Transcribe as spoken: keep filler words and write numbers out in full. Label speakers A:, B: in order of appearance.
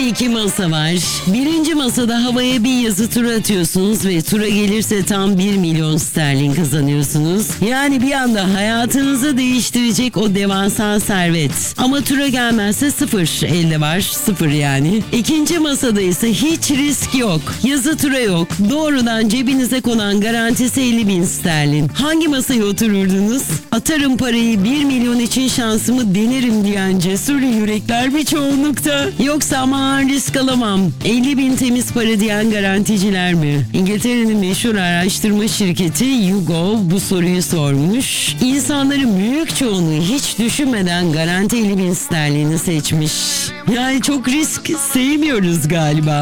A: iki masa var. Birinci masada havaya bir yazı tura atıyorsunuz ve tura gelirse tam bir milyon sterlin kazanıyorsunuz. Yani bir anda hayatınızı değiştirecek o devasa servet. Ama tura gelmezse sıfır elde var. Sıfır yani. İkinci masada ise hiç risk yok. Yazı tura yok. Doğrudan cebinize konan garantisi elli bin sterlin. Hangi masaya otururdunuz? Atarım parayı bir milyon için şansımı denerim diyen cesur yürekler bir çoğunlukta. Yoksa aman risk alamam, elli bin temiz para diyen garanticiler mi? İngiltere'nin meşhur araştırma şirketi YouGov bu soruyu sormuş. İnsanların büyük çoğunluğu hiç düşünmeden garanti elli bin sterlini seçmiş. Yani çok risk sevmiyoruz galiba.